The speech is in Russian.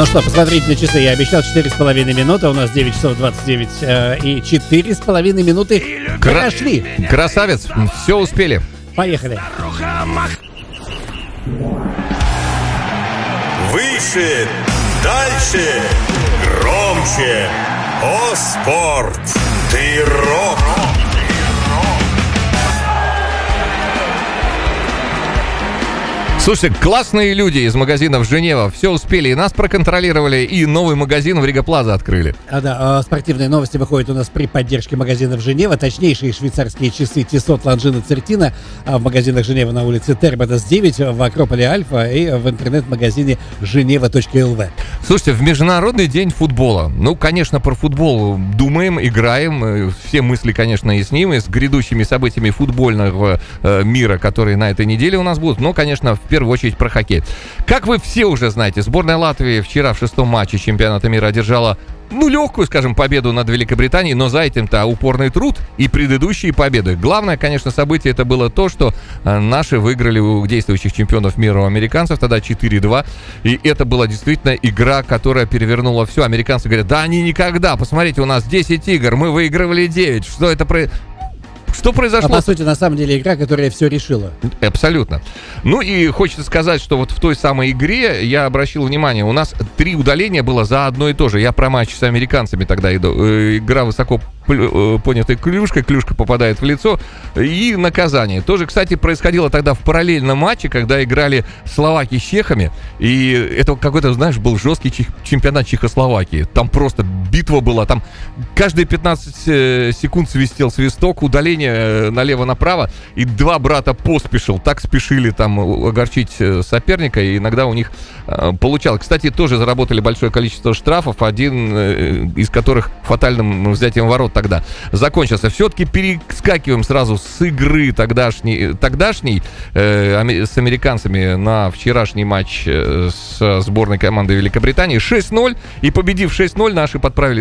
Ну что, посмотрите на часы. Я обещал 4,5 минуты. У нас 9 часов 29 и 4,5 минуты прошли. Красавец, все успели. Поехали. Выше, дальше, громче. О, спорт! Ты рок! Слушайте, классные люди из магазинов Женева. Все успели. И нас проконтролировали, и новый магазин в Рига Плаза открыли. Спортивные новости выходят у нас при поддержке магазинов Женева. Точнейшие швейцарские часы Тисот, Лонжина, Цертина в магазинах Женева на улице Тербатас 9, в Акрополе Альфа и в интернет-магазине женева.лв. Слушайте, в Международный день футбола. Ну, конечно, про футбол думаем, играем. Все мысли, конечно, и с ним, и с грядущими событиями футбольного мира, которые на этой неделе у нас будут. Но, конечно, в первую очередь про хоккей. Как вы все уже знаете, сборная Латвии вчера в 6-м матче чемпионата мира одержала, легкую, скажем, победу над Великобританией, но за этим-то упорный труд и предыдущие победы. Главное, конечно, событие это было то, что наши выиграли у действующих чемпионов мира, у американцев, тогда 4-2. И это была действительно игра, которая перевернула все. Американцы говорят, да они никогда, посмотрите, у нас 10 игр, мы выигрывали 9. Что произошло? По сути, на самом деле, игра, которая все решила. Абсолютно. Ну и хочется сказать, что вот в той самой игре я обратил внимание, у нас 3 удаления было за одно и то же. Я про матч с американцами тогда иду. Игра высоко понятой клюшкой, клюшка попадает в лицо, и наказание. Тоже, кстати, происходило тогда в параллельном матче, когда играли словаки с чехами, и это какой-то, знаешь, был жесткий чемпионат Чехословакии. Там просто битва была, там каждые 15 секунд свистел свисток, удаление налево-направо, и 2 брата поспешил, так спешили там огорчить соперника, и иногда у них получалось. Кстати, тоже заработали большое количество штрафов, один из которых фатальным взятием ворот тогда закончился. Все-таки перескакиваем сразу с игры тогдашней с американцами на вчерашний матч с сборной команды Великобритании. 6-0, и победив 6-0, наши подправили